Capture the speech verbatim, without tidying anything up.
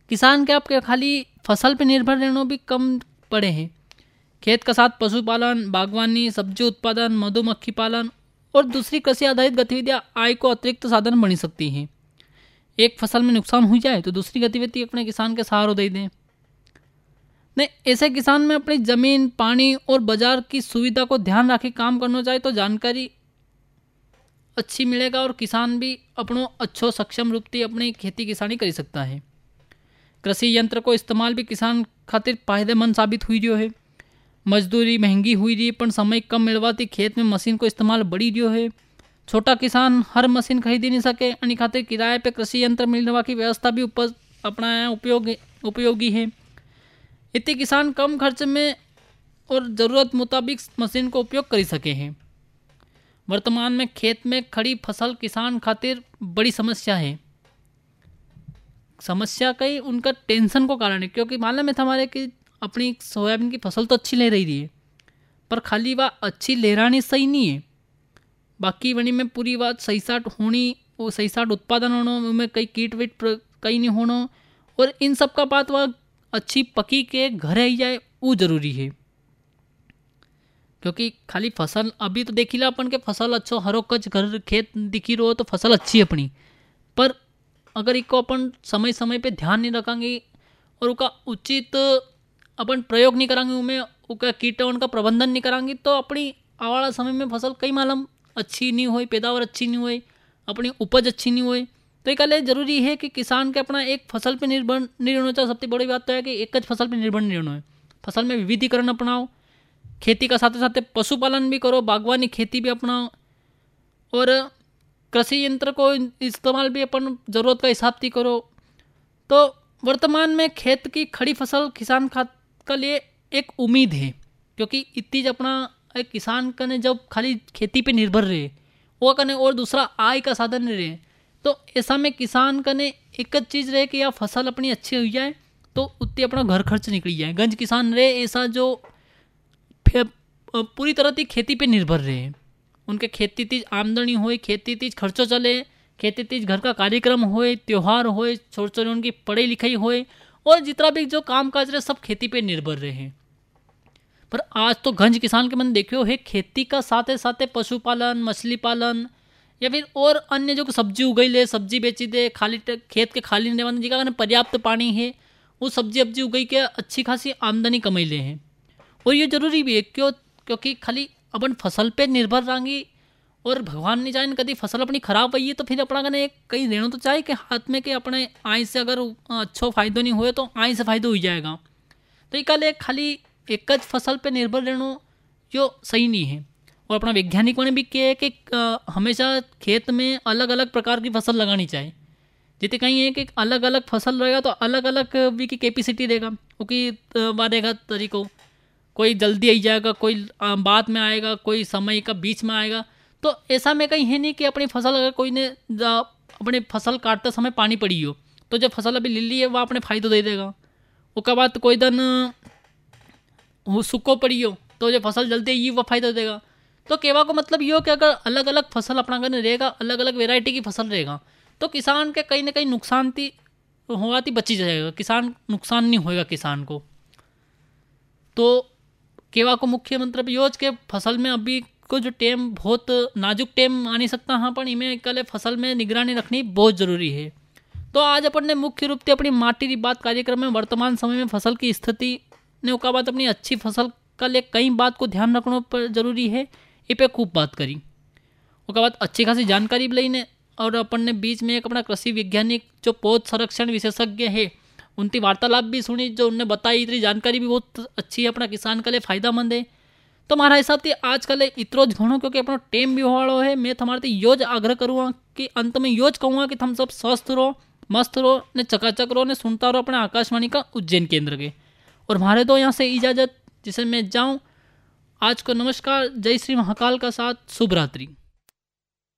किसान के आपके खाली फसल पे निर्भर रहना भी कम पड़े हैं। खेत का साथ पशुपालन, बागवानी, सब्जी उत्पादन, मधुमक्खी पालन और दूसरी कृषि आधारित गतिविधियां आय को अतिरिक्त साधन बनी सकती हैं। एक फसल में नुकसान हो जाए तो दूसरी गतिविधि अपने किसान के सहारे दे दें। नहीं, ऐसे किसान में अपनी जमीन, पानी और बाजार की सुविधा को ध्यान रखे काम करना चाहिए तो जानकारी अच्छी मिलेगा और किसान भी अपनों अच्छो सक्षम रूप से अपनी खेती किसानी कर सकता है। कृषि यंत्र को इस्तेमाल भी किसान खातिर फायदेमंद साबित हुई रही है। मजदूरी महंगी हुई रही पण समय कम मिलवाती खेत में मशीन को इस्तेमाल बढ़ी रही है। छोटा किसान हर मशीन खरीद नहीं सके, अन्य खातिर किराए पे कृषि यंत्र मिलने की व्यवस्था भी उपज अपना उपयोग उपयोगी है। इतने किसान कम खर्च में और ज़रूरत मुताबिक मशीन को उपयोग कर सके हैं। वर्तमान में खेत में खड़ी फसल किसान खातिर बड़ी समस्या है। समस्या कई उनका टेंशन को कारण है, क्योंकि मालूम है हमारे कि अपनी सोयाबीन की फसल तो अच्छी ले रही है पर खाली वह अच्छी लेरानी सही नहीं है। बाकी वनी में पूरी बात सही साठ होनी, वो सही साठ उत्पादन होना, उनमें कई कीट वीट कई नहीं होना और इन सब का बात वह अच्छी पकी के घर आई जाए वो जरूरी है। क्योंकि खाली फसल अभी तो देखी ला अपन के फसल अच्छो हरो कच घर खेत दिखी रहो तो फसल अच्छी अपनी, पर अगर इसको अपन समय समय पे ध्यान नहीं रखेंगे और उसका उचित अपन प्रयोग नहीं करांगे, उनमें उसका कीटाणु का प्रबंधन नहीं करांगे तो अपनी आवाला समय में फसल कई मालूम अच्छी नहीं हुई, पैदावार अच्छी नहीं हुई, अपनी उपज अच्छी नहीं हुई। तो एक जरूरी है कि किसान के अपना एक फसल पे निर्भर नहीं रहना चाहिए। सबसे बड़ी बात तो है कि एक ज फसल पे निर्भर नहीं रहना है। फसल में विविधीकरण अपनाओ, खेती का साथ साथ पशुपालन भी करो, बागवानी खेती भी अपनाओ और कृषि यंत्र को इस्तेमाल भी अपन ज़रूरत का हिसाब से करो। तो वर्तमान में खेत की खड़ी फसल किसान खात के लिए एक उम्मीद है, क्योंकि इतनी अपना एक किसान कने जब खाली खेती पे निर्भर रहे वो कने और दूसरा आय का साधन नहीं रहे, तो ऐसा में किसान कने एक चीज़ रहे कि या फसल अपनी अच्छी हो जाए तो उतनी अपना घर खर्च निकल जाए। गंज किसान रहे ऐसा जो पूरी तरह से खेती पे निर्भर रहे, उनके खेती तीज आमदनी होए, खेती तीज खर्चो चले, खेती तीज घर का कार्यक्रम होए, त्यौहार होए, छोटे छोटे उनकी पढ़ाई लिखाई होए और जितना भी जो काम काज रहे सब खेती पे निर्भर रहे हैं। पर आज तो गंज किसान के मन देखियो है खेती का साथ साथ पशुपालन, मछली पालन या फिर और अन्य जो सब्जी उगाई ले, सब्जी बेची दे, खाली खेत के खाली रहने वाले जगह पर्याप्त पानी है वो सब्जी अब्जी उगाई के अच्छी खासी आमदनी कमाई ले हैं। और ये जरूरी भी है क्यों, क्योंकि खाली अपन फसल पे निर्भर रहेंगी और भगवान नहीं जाने कभी फसल अपनी खराब हुई है तो फिर अपना कने कहीं रहना तो चाहिए कि हाथ में कि अपने आय से अगर अच्छो फायदो नहीं हुए तो आय से फायदा हो जाएगा। तो ये कल खाली एक ज फसल पे निर्भर रहना जो सही नहीं है। और अपना वैज्ञानिकों ने भी किया है कि हमेशा खेत में अलग अलग प्रकार की फसल लगानी चाहिए। जितने कहीं है कि अलग अलग फसल रहेगा तो अलग अलग भी की कैपेसिटी देगा, क्योंकि बारेगा तरीकों कोई जल्दी आई जाएगा, कोई बाद में आएगा, कोई समय का बीच में आएगा। तो ऐसा में कहीं है नहीं कि अपनी फसल अगर कोई ने अपने फसल काटते समय पानी पड़ी हो तो जब फसल अभी ले ली है वह अपने फायदो दे देगा। उसके बाद कोई दिन वो सूखो पड़ी हो तो जो फसल जल्दी आई वह फायदा देगा। तो केवा को मतलब ये हो कि अगर अलग अलग फसल अपना करने रहेगा, अलग अलग वेराइटी की फसल रहेगा तो किसान के कहीं ना कहीं नुकसान थी होगा थी बची जाएगा, किसान नुकसान नहीं होएगा किसान को। तो केवा को मुख्य मंत्र योज के फसल में अभी को जो टेम बहुत नाजुक टेम आनी सकता हाँ पर इमें कल फसल में निगरानी रखनी बहुत जरूरी है। तो आज अपन ने मुख्य रूप से अपनी माटी की बात कार्यक्रम में वर्तमान समय में फसल की स्थिति ने उसका बाद अपनी अच्छी फसल का लिए कई बात को ध्यान रखना पर जरूरी है, ये पे खूब बात करी। उसके बाद अच्छी खासी जानकारी भी ली ने और अपन ने बीच में एक अपना कृषि वैज्ञानिक जो पौध संरक्षण विशेषज्ञ है उनकी वार्तालाप भी सुनी, जो उनने बताई इतनी जानकारी भी बहुत अच्छी है, अपना किसान के लिए फायदेमंद है। तो हमारा हिसाब से आज कल इतरो घणो क्योंकि अपना टेम भी हो है। मैं हमारे योज आग्रह करूँगा कि अंत में योज कहूँगा कि हम सब स्वस्थ रहो, मस्त रहो ने चकाचक रहो ने सुनता रहो अपने आकाशवाणी का उज्जैन केंद्र के। और हमारे तो यहाँ से इजाज़त जिसे मैं जाऊँ। आज को नमस्कार, जय श्री महाकाल का साथ, शुभ रात्रि।